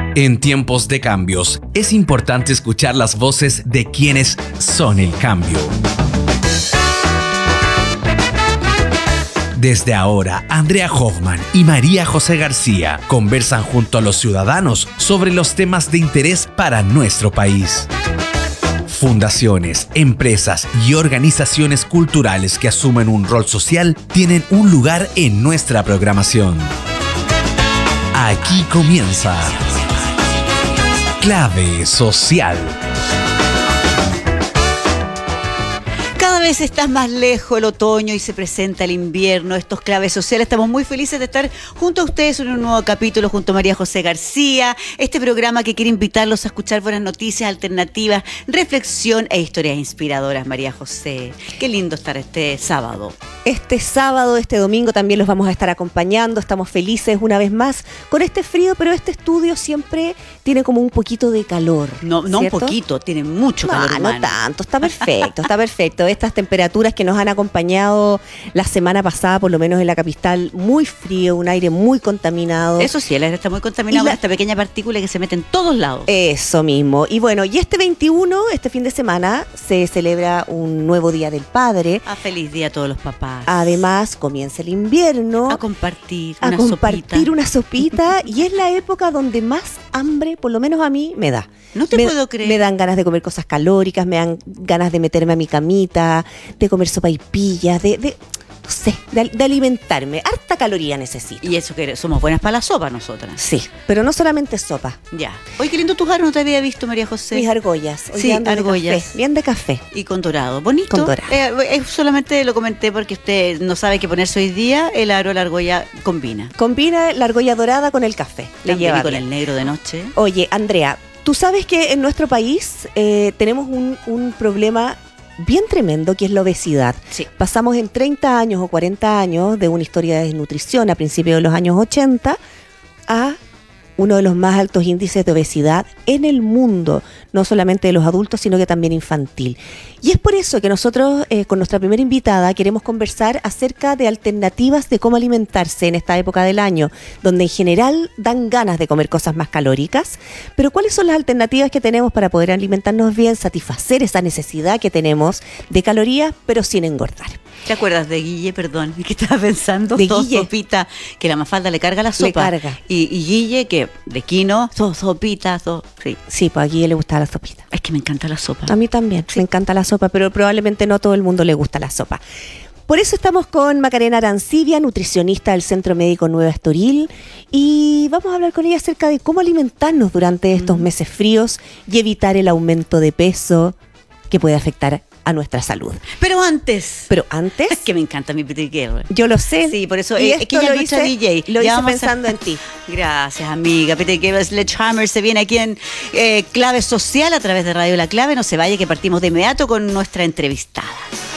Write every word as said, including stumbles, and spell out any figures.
En tiempos de cambios, es importante escuchar las voces de quienes son el cambio. Desde ahora, Andrea Hoffman y María José García conversan junto a los ciudadanos sobre los temas de interés para nuestro país. Fundaciones, empresas y organizaciones culturales que asumen un rol social tienen un lugar en nuestra programación. Aquí comienza Clave Social. Cada vez está más lejos el otoño y se presenta el invierno. Estos Claves Sociales, estamos muy felices de estar junto a ustedes en un nuevo capítulo junto a María José García. Este programa que quiere invitarlos a escuchar buenas noticias, alternativas, reflexión e historias inspiradoras. María José, qué lindo estar este sábado. Este sábado, este domingo también los vamos a estar acompañando. Estamos felices una vez más con este frío, pero este estudio siempre tiene como un poquito de calor. No, no un poquito, tiene mucho calor. No, humano. no tanto, está perfecto, está perfecto. Estas temperaturas que nos han acompañado la semana pasada, por lo menos en la capital, muy frío, un aire muy contaminado. Eso sí, el aire está muy contaminado la... con esta pequeña partícula que se mete en todos lados. Eso mismo. Y bueno, y este veintiuno, este fin de semana, se celebra un nuevo Día del Padre. Ah, feliz día a todos los papás. Además, comienza el invierno. A compartir a una compartir sopita. una sopita y es la época donde más hambre, por lo menos a mí, me da. No te me, puedo creer. Me dan ganas de comer cosas calóricas, me dan ganas de meterme a mi camita, de comer sopaipillas, de, de no sé, de, de alimentarme. Harta caloría necesito. Y eso que somos buenas para la sopa nosotras. Sí, pero no solamente sopa. Ya. Oye, qué lindo tus jarros, no te había visto, María José. Mis argollas. Hoy Sí, ando de argollas. café, bien de café. Y con dorado. Bonito. Con dorado. Eh, eh, solamente lo comenté porque usted no sabe qué ponerse hoy día. El aro, la argolla combina. Combina la argolla dorada con el café. Le También, lleva y con bien. el negro de noche. Oye, Andrea, tú sabes que en nuestro país eh, tenemos un, un problema bien tremendo, que es la obesidad. Sí. Pasamos en treinta años o cuarenta años de una historia de desnutrición a principios de los años ochenta a uno de los más altos índices de obesidad en el mundo, no solamente de los adultos, sino que también infantil. Y es por eso que nosotros, eh, con nuestra primera invitada, queremos conversar acerca de alternativas de cómo alimentarse en esta época del año, donde en general dan ganas de comer cosas más calóricas. Pero ¿cuáles son las alternativas que tenemos para poder alimentarnos bien, satisfacer esa necesidad que tenemos de calorías, pero sin engordar? ¿Te acuerdas de Guille, perdón? ¿Qué estaba pensando? De Todo Guille. Sopita, que la Mafalda le carga la sopa. Le carga. Y, y Guille, que de Quino, so, sopita, so, sí. Sí, pues a Guille le gusta la sopita. Es que me encanta la sopa. A mí también, me encanta la sopa, pero probablemente no a todo el mundo le gusta la sopa. Por eso estamos con Macarena Arancibia, nutricionista del Centro Médico Nueva Estoril, y vamos a hablar con ella acerca de cómo alimentarnos durante estos Mm. meses fríos y evitar el aumento de peso que puede afectar a nuestra salud. Pero antes... Pero antes, Es que me encanta mi Petit Girl. yo lo sé. Sí, por eso y eh, esto es que ella lo es nuestra hice, D J. lo Ya hice vamos a- pensando en ti. Gracias, amiga. Petit Girl Sledgehammer se viene aquí en eh, Clave Social a través de Radio La Clave. No se vaya, que partimos de inmediato con nuestra entrevistada.